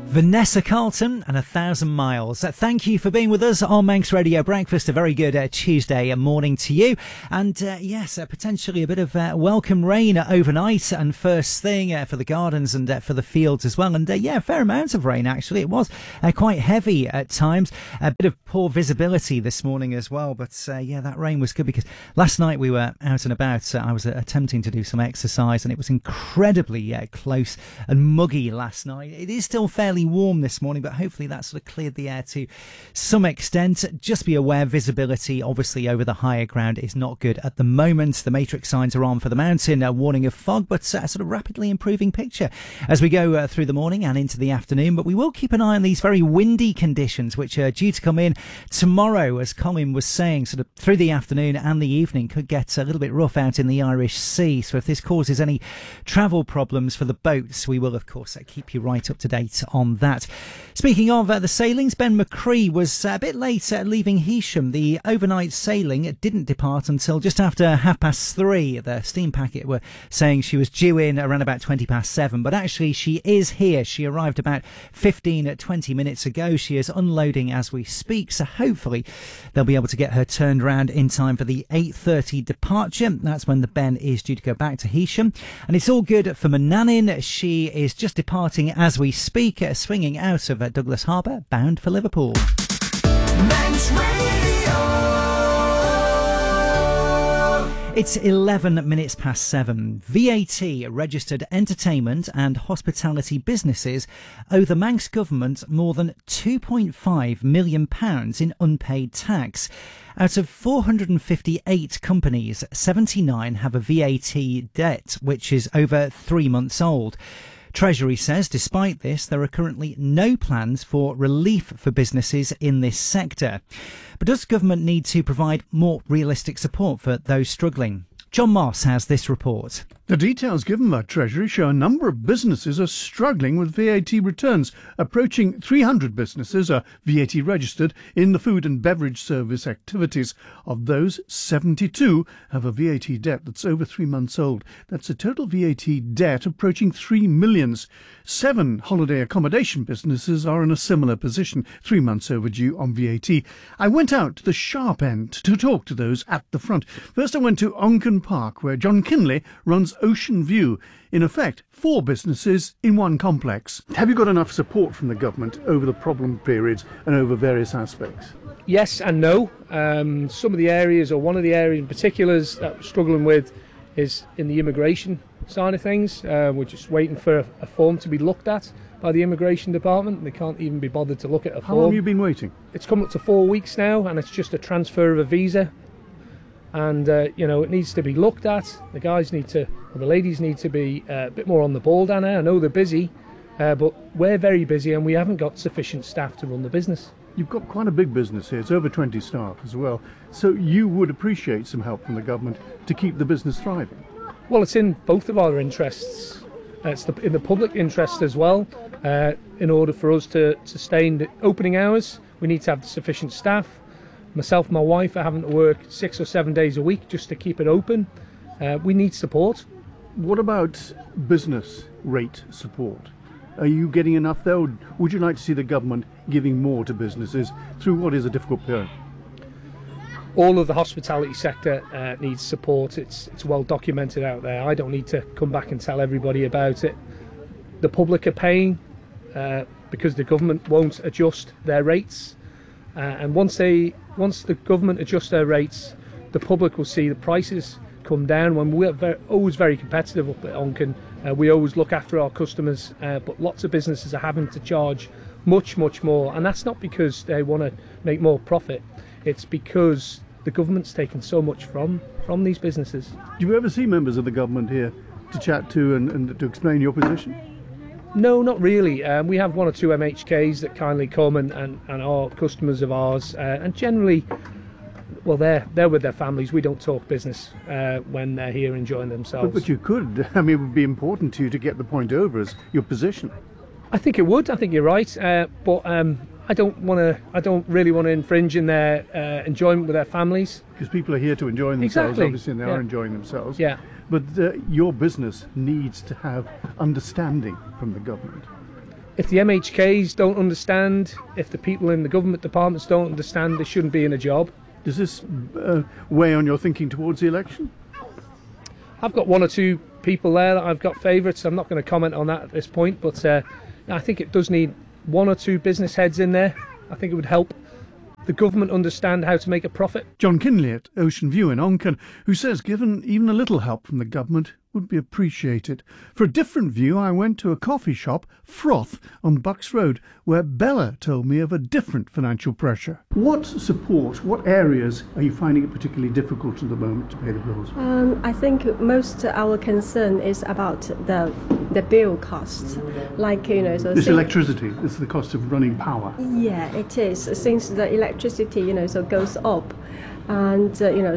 Vanessa Carlton and 1,000 Miles. Thank you for being with us on Manx Radio Breakfast. A very good Tuesday morning to you. And yes, potentially a bit of welcome rain overnight and first thing for the gardens and for the fields as well. And yeah, fair amount of rain actually. It was quite heavy at times. A bit of poor visibility this morning as well. But yeah, that rain was good because last night we were out and about. I was attempting to do some exercise and it was incredibly close and muggy last night. It is still fairly warm this morning, but hopefully that sort of cleared the air to some extent. Just be aware, visibility obviously over the higher ground is not good at the moment. The matrix signs are on for the mountain, a warning of fog, but a sort of rapidly improving picture as we go through the morning and into the afternoon. But we will keep an eye on these very windy conditions which are due to come in tomorrow, as Colin was saying, sort of through the afternoon and the evening. Could get a little bit rough out in the Irish Sea, so if this causes any travel problems for the boats, we will of course keep you right up to date on that. Speaking of the sailings, Ben McCree was a bit late leaving Heysham. The overnight sailing didn't depart until just after 3:30. The steam packet were saying she was due in around about 7:20, but actually she is here. She arrived about 20 minutes ago. She is unloading as we speak, so hopefully they'll be able to get her turned around in time for the 8:30 departure. That's when the Ben is due to go back to Heysham. And it's all good for Manannan. She is just departing as we speak, swinging out of Douglas Harbour, bound for Liverpool. Manx Radio. It's 11 minutes past 7. VAT registered entertainment and hospitality businesses owe the Manx government more than £2.5 million in unpaid tax. Out of 458 companies, 79 have a VAT debt which is over 3 months old. Treasury says despite this, there are currently no plans for relief for businesses in this sector. But does government need to provide more realistic support for those struggling? John Moss has this report. The details given by Treasury show a number of businesses are struggling with VAT returns. Approaching 300 businesses are VAT registered in the food and beverage service activities. Of those, 72 have a VAT debt that's over 3 months old. That's a total VAT debt approaching 3 million. 7 holiday accommodation businesses are in a similar position, 3 months overdue on VAT. I went out to the sharp end to talk to those at the front. First I went to Onken Park, where John Kinley runs Ocean View. In effect, 4 businesses in one complex. Have you got enough support from the government over the problem periods and over various aspects? Yes and no. Some of the areas, or one of the areas in particular that we're struggling with, is in the immigration side of things. We're just waiting for a form to be looked at by the immigration department. They can't even be bothered to look at a form. How long have you been waiting? It's come up to 4 weeks now, and it's just a transfer of a visa. And it needs to be looked at. The guys need to, or the ladies need to be a bit more on the ball down there. I know they're busy, but we're very busy and we haven't got sufficient staff to run the business. You've got quite a big business here. It's over 20 staff as well. So you would appreciate some help from the government to keep the business thriving. Well, it's in both of our interests. It's in the public interest as well. In order for us to sustain the opening hours, we need to have sufficient staff. Myself and my wife are having to work 6 or 7 days a week just to keep it open. We need support. What about business rate support? Are you getting enough there, or would you like to see the government giving more to businesses through what is a difficult period? All of the hospitality sector needs support. It's well documented out there. I don't need to come back and tell everybody about it. The public are paying because the government won't adjust their rates. And once the government adjusts their rates, the public will see the prices come down. When we're always very competitive up at Onken, we always look after our customers, but lots of businesses are having to charge much more, and that's not because they want to make more profit. It's because the government's taken so much from these businesses. Do you ever see members of the government here to chat to and to explain your position? No, not really. We have 1 or 2 MHKs that kindly come and are customers of ours, and generally, well, they're with their families. We don't talk business when they're here enjoying themselves. But you could. I mean, it would be important to you to get the point over as your position. I think it would. I think you're right. But I don't really want to infringe in their enjoyment with their families. Because people are here to enjoy themselves, exactly. Obviously, and they are enjoying themselves. But your business needs to have understanding from the government. If the MHKs don't understand, if the people in the government departments don't understand, they shouldn't be in a job. Does this weigh on your thinking towards the election? I've got one or two people there that I've got favourites. I'm not going to comment on that at this point, but I think it does need one or two business heads in there. I think it would help the government understand how to make a profit. John Kinley at Ocean View in Onken, who says given even a little help from the government would be appreciated. For a different view, I went to a coffee shop, Froth, on Bucks Road, where Bella told me of a different financial pressure. What support, what areas are you finding it particularly difficult at the moment to pay the bills? I think most our concern is about the bill costs, like so this electricity, this is the cost of running power. Yeah, it is. Since the electricity so goes up, and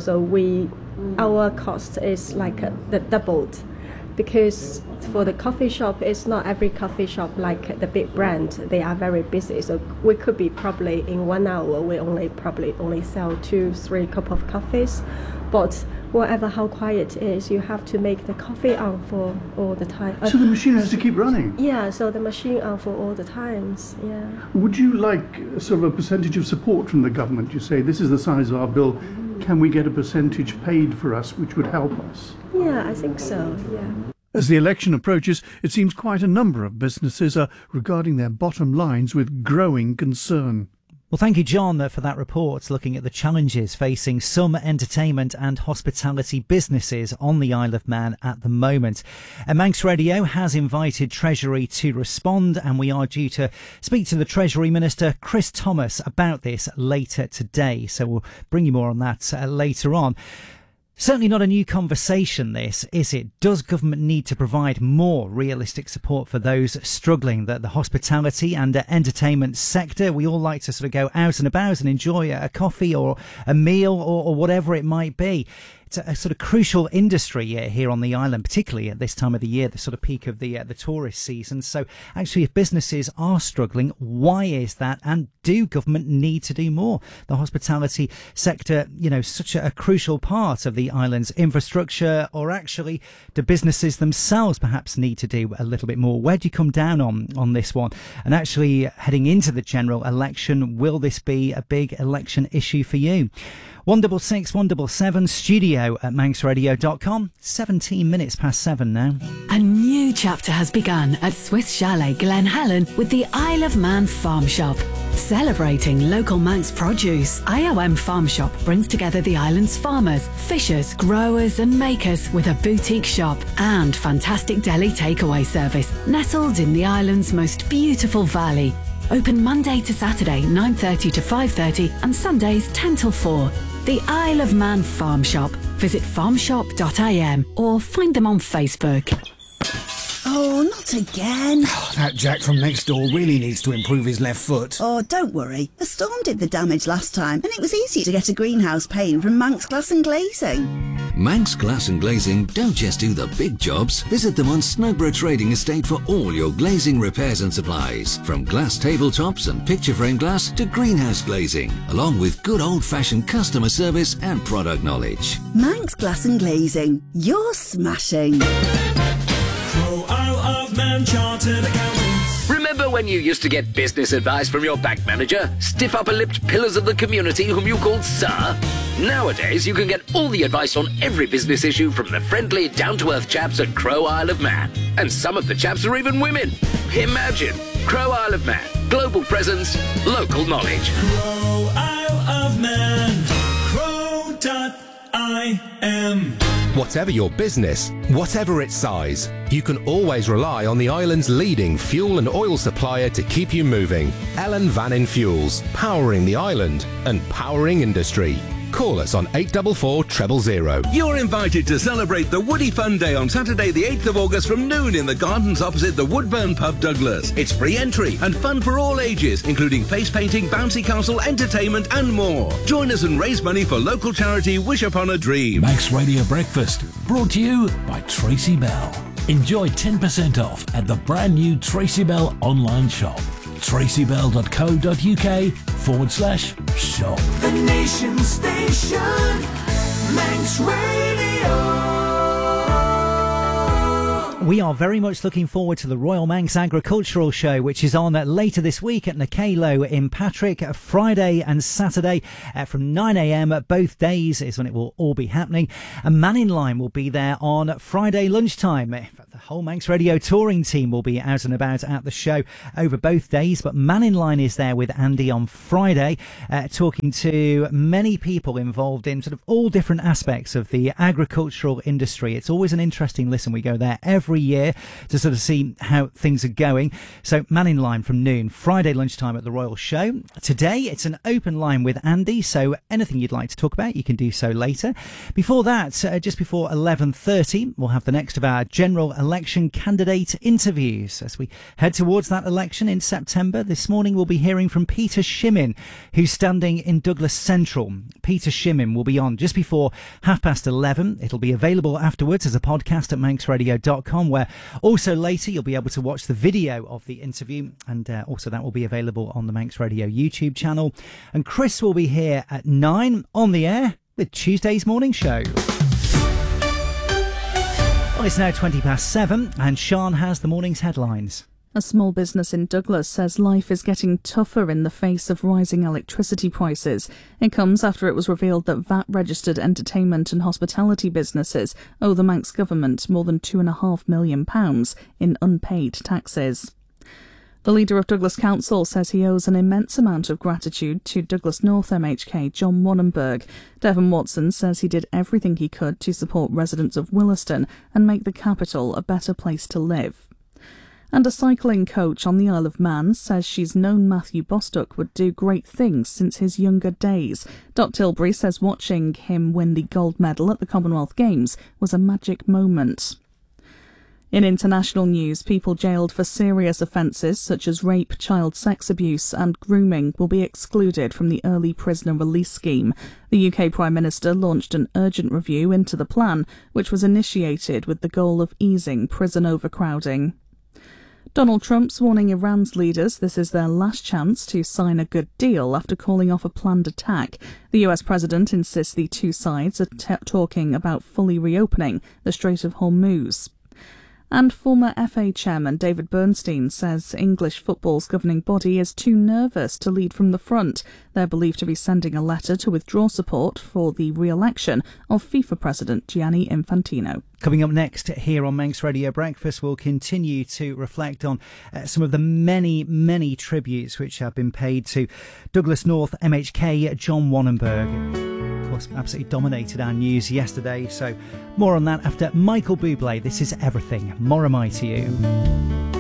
our cost is like the doubled, because for the coffee shop, it's not every coffee shop like the big brand. They are very busy, so we could be probably in 1 hour we only sell 2-3 cup of coffees, but whatever how quiet it is, you have to make the coffee on for all the time. So the machine has to keep running? Yeah, so the machine on for all the times, yeah. Would you like sort of a percentage of support from the government? You say, this is the size of our bill, can we get a percentage paid for us, which would help us? Yeah, I think so, yeah. As the election approaches, it seems quite a number of businesses are regarding their bottom lines with growing concern. Well, thank you, John, for that report looking at the challenges facing some entertainment and hospitality businesses on the Isle of Man at the moment. Manx Radio has invited Treasury to respond, and we are due to speak to the Treasury Minister, Chris Thomas, about this later today. So we'll bring you more on that later on. Certainly not a new conversation, this, is it? Does government need to provide more realistic support for those struggling? The hospitality and entertainment sector, we all like to sort of go out and about and enjoy a coffee or a meal or whatever it might be. It's a sort of crucial industry here on the island, particularly at this time of the year, the sort of peak of the tourist season. So actually, if businesses are struggling, why is that? And do government need to do more? The hospitality sector, such a crucial part of the island's infrastructure, or actually do businesses themselves perhaps need to do a little bit more? Where do you come down on this one? And actually, heading into the general election, will this be a big election issue for you? 166 177 studio at manxradio.com. 17 minutes past 7 now. A new chapter has begun at Swiss Chalet Glen Helen with the Isle of Man Farm Shop. Celebrating local Manx produce, IOM Farm Shop brings together the island's farmers, fishers, growers and makers with a boutique shop and fantastic deli takeaway service nestled in the island's most beautiful valley. Open Monday to Saturday 9:30 to 5:30 and Sundays 10 till 4. The Isle of Man Farm Shop. Visit farmshop.im or find them on Facebook. Oh, not again. That Jack from next door really needs to improve his left foot. Oh, don't worry. A storm did the damage last time, and it was easy to get a greenhouse pane from Manx Glass and Glazing. Manx Glass and Glazing don't just do the big jobs. Visit them on Snugborough Trading Estate for all your glazing repairs and supplies. From glass tabletops and picture frame glass to greenhouse glazing, along with good old-fashioned customer service and product knowledge. Manx Glass and Glazing. You're smashing. Isle of Man Chartered Accountants. Remember when you used to get business advice from your bank manager? Stiff upper-lipped pillars of the community whom you called Sir? Nowadays, you can get all the advice on every business issue from the friendly, down-to-earth chaps at Crow Isle of Man. And some of the chaps are even women. Imagine! Crow Isle of Man. Global presence, local knowledge. Crow Isle of Man. Crow.im. Whatever your business, whatever its size, you can always rely on the island's leading fuel and oil supplier to keep you moving. Ellen Vannin Fuels, powering the island and powering industry. Call us on 844 000. You're invited to celebrate the Woody Fun Day on Saturday the 8th of August from noon in the gardens opposite the Woodburn Pub Douglas. It's free entry and fun for all ages, including face painting, bouncy castle, entertainment and more. Join us and raise money for local charity Wish Upon a Dream. Manx Radio Breakfast, brought to you by Tracy Bell. Enjoy 10% off at the brand new Tracy Bell online shop. tracybell.co.uk/shop. The Nation Station, Manx Radio. We are very much looking forward to the Royal Manx Agricultural Show, which is on later this week at Nakalo in Patrick, Friday and Saturday from 9 a.m. Both days is when it will all be happening. And Man in Line will be there on Friday lunchtime. In fact, the whole Manx Radio touring team will be out and about at the show over both days. But Man in Line is there with Andy on Friday, talking to many people involved in sort of all different aspects of the agricultural industry. It's always an interesting listen. We go there every year to sort of see how things are going. So Man in Line from noon, Friday lunchtime at the Royal Show. Today it's an open line with Andy, so anything you'd like to talk about you can do so later. Before that, just before 11:30, we'll have the next of our general election candidate interviews. As we head towards that election in September, this morning we'll be hearing from Peter Shimmin, who's standing in Douglas Central. Peter Shimmin will be on just before 11:30. It'll be available afterwards as a podcast at manxradio.com, where also later you'll be able to watch the video of the interview, and also that will be available on the Manx Radio YouTube channel. And Chris will be here at 9 on the air with Tuesday's morning show. Well, it's now 7:20, and Sean has the morning's headlines. A small business in Douglas says life is getting tougher in the face of rising electricity prices. It comes after it was revealed that VAT-registered entertainment and hospitality businesses owe the Manx government more than £2.5 million in unpaid taxes. The leader of Douglas Council says he owes an immense amount of gratitude to Douglas North MHK John Wannenberg. Devon Watson says he did everything he could to support residents of Williston and make the capital a better place to live. And a cycling coach on the Isle of Man says she's known Matthew Bostock would do great things since his younger days. Dot Tilbury says watching him win the gold medal at the Commonwealth Games was a magic moment. In international news, people jailed for serious offences such as rape, child sex abuse and grooming will be excluded from the early prisoner release scheme. The UK Prime Minister launched an urgent review into the plan, which was initiated with the goal of easing prison overcrowding. Donald Trump's warning Iran's leaders this is their last chance to sign a good deal after calling off a planned attack. The US president insists the two sides are talking about fully reopening the Strait of Hormuz. And former FA chairman David Bernstein says English football's governing body is too nervous to lead from the front. They're believed to be sending a letter to withdraw support for the re-election of FIFA president Gianni Infantino. Coming up next here on Manx Radio Breakfast, we'll continue to reflect on some of the many, many tributes which have been paid to Douglas North MHK John Wannenberg. Of course, absolutely dominated our news yesterday, so more on that after Michael Bublé. This is Everything. More am I to you.